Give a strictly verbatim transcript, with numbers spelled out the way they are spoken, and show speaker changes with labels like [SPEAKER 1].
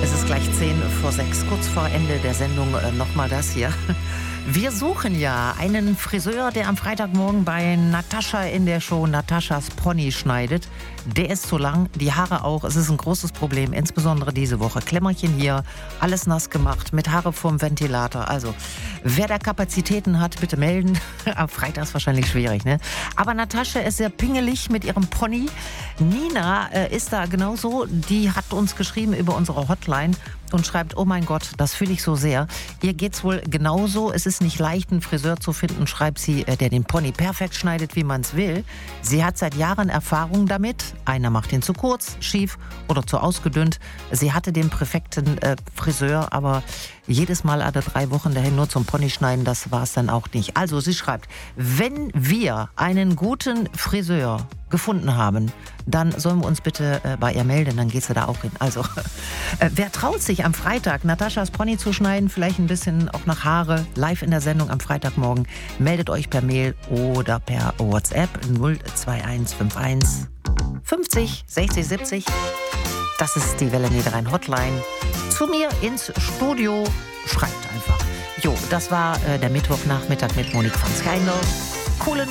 [SPEAKER 1] Es ist gleich zehn vor sechs, kurz vor Ende der Sendung äh, nochmal das hier. Wir suchen ja einen Friseur, der am Freitagmorgen bei Natascha in der Show Nataschas Pony schneidet. Der ist zu lang, die Haare auch. Es ist ein großes Problem, insbesondere diese Woche. Klemmerchen hier, alles nass gemacht, mit Haare vorm Ventilator. Also, wer da Kapazitäten hat, bitte melden. Am Freitag ist wahrscheinlich schwierig, ne? Aber Natascha ist sehr pingelig mit ihrem Pony. Nina äh, ist da genauso. Die hat uns geschrieben über unsere Hotline und schreibt, oh mein Gott, das fühle ich so sehr. Ihr geht's wohl genauso. Es ist nicht leicht, einen Friseur zu finden, schreibt sie, der den Pony perfekt schneidet, wie man es will. Sie hat seit Jahren Erfahrung damit. Einer macht ihn zu kurz, schief oder zu ausgedünnt. Sie hatte den perfekten äh, Friseur, aber jedes Mal alle drei Wochen dahin nur zum Pony schneiden, das war es dann auch nicht. Also sie schreibt, wenn wir einen guten Friseur gefunden haben, dann sollen wir uns bitte äh, bei ihr melden, dann geht sie da auch hin. Also, äh, wer traut sich am Freitag Nataschas Pony zu schneiden, vielleicht ein bisschen auch nach Haare, live in der Sendung am Freitagmorgen, meldet euch per Mail oder per WhatsApp null zwei eins fünf eins fünfzig sechzig siebzig. Das ist die Welle Niederrhein Hotline. Zu mir ins Studio, schreibt einfach. Jo, das war äh, der Mittwochnachmittag mit Monique von Skyndorf. Coole